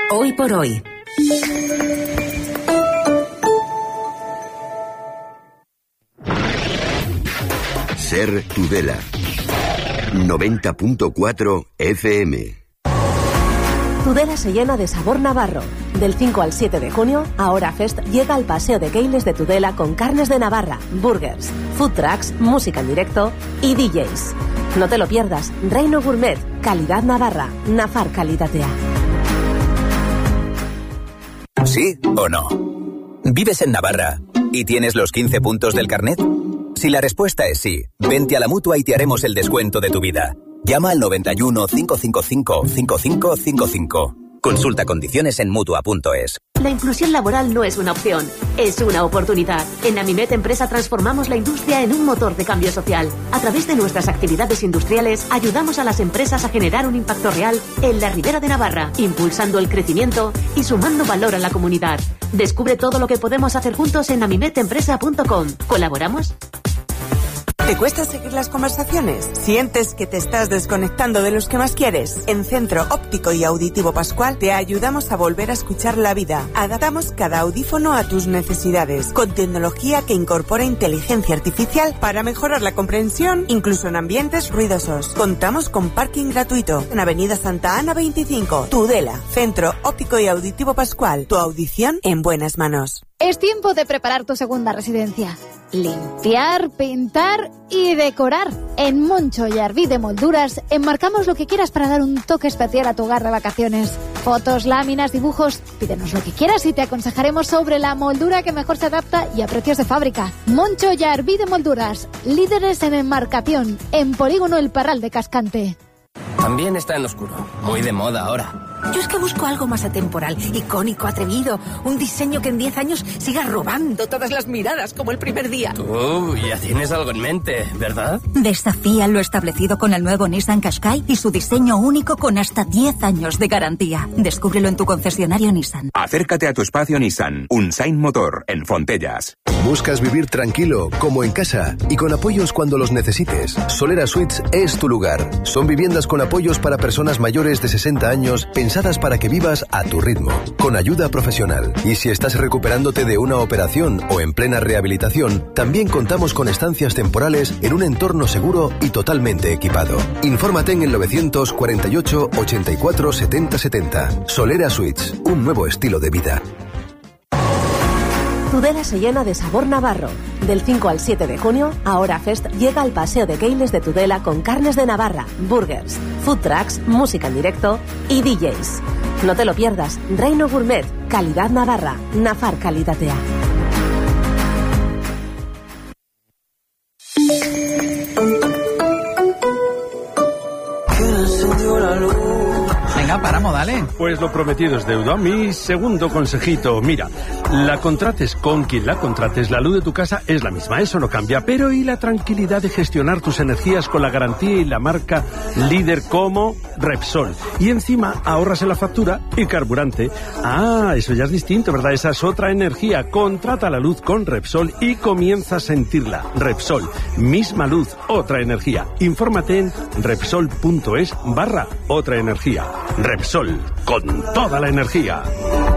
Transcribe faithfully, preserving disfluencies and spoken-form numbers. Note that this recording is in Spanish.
Hoy por hoy. Ser Tudela. noventa punto cuatro F M. Tudela se llena de sabor navarro. Del cinco al siete de junio, Ahora Fest llega al Paseo de Keiles de Tudela con carnes de Navarra, burgers, food trucks, música en directo y D Js. No te lo pierdas. Reino Gourmet, calidad navarra, Nafar calitatea. ¿Sí o no? ¿Vives en Navarra y tienes los quince puntos del carnet? Si la respuesta es sí, vente a la Mutua y te haremos el descuento de tu vida. Llama al noventa y uno, cinco cinco cinco, cinco cinco cinco cinco. Consulta condiciones en Mutua punto es. La inclusión laboral no es una opción, es una oportunidad. En Namimet Empresa transformamos la industria en un motor de cambio social. A través de nuestras actividades industriales, ayudamos a las empresas a generar un impacto real en la Ribera de Navarra, impulsando el crecimiento y sumando valor a la comunidad. Descubre todo lo que podemos hacer juntos en namimet empresa punto com. ¿Colaboramos? ¿Te cuesta seguir las conversaciones? ¿Sientes que te estás desconectando de los que más quieres? En Centro Óptico y Auditivo Pascual te ayudamos a volver a escuchar la vida. Adaptamos cada audífono a tus necesidades, con tecnología que incorpora inteligencia artificial para mejorar la comprensión, incluso en ambientes ruidosos. Contamos con parking gratuito en Avenida Santa Ana veinticinco, Tudela. Centro Óptico y Auditivo Pascual. Tu audición en buenas manos. Es tiempo de preparar tu segunda residencia. Limpiar, pintar y decorar. En Moncho y Arví de Molduras enmarcamos lo que quieras para dar un toque especial a tu hogar de vacaciones. Fotos, láminas, dibujos. Pídenos lo que quieras y te aconsejaremos sobre la moldura que mejor se adapta y a precios de fábrica. Moncho y Arví de Molduras, líderes en enmarcación, en Polígono El Parral de Cascante. También está en oscuro, muy de moda ahora. Yo es que busco algo más atemporal, icónico, atrevido. Un diseño que en diez años siga robando todas las miradas como el primer día. Tú ya tienes algo en mente, ¿verdad? Desafía lo establecido con el nuevo Nissan Qashqai y su diseño único con hasta diez años de garantía. Descúbrelo en tu concesionario Nissan. Acércate a tu espacio Nissan, Unsain Motor, en Fontellas. ¿Buscas vivir tranquilo, como en casa, y con apoyos cuando los necesites? Solera Suites es tu lugar. Son viviendas con apoyos para personas mayores de sesenta años, pensadas para que vivas a tu ritmo, con ayuda profesional. Y si estás recuperándote de una operación o en plena rehabilitación, también contamos con estancias temporales en un entorno seguro y totalmente equipado. Infórmate en el novecientos cuarenta y ocho, ochenta y cuatro, setenta setenta. Solera Suites, un nuevo estilo de vida. Tudela se llena de sabor navarro. Del cinco al siete de junio, Ahora Fest llega al Paseo de Keiles de Tudela con carnes de Navarra, burgers, food trucks, música en directo y D Js. No te lo pierdas. Reino Gourmet, calidad navarra, Nafar calitatea. Venga, paramos, dale. Pues lo prometido es deuda. Mi segundo consejito, mira, la contrates con quien la contrates, la luz de tu casa es la misma, eso no cambia, pero y la tranquilidad de gestionar tus energías con la garantía y la marca líder como Repsol. Y encima ahorras en la factura y carburante. Ah, eso ya es distinto, ¿verdad? Esa es otra energía. Contrata la luz con Repsol y comienza a sentirla. Repsol, misma luz, otra energía. Infórmate en repsol.es barra otra energía. Repsol, con toda la energía.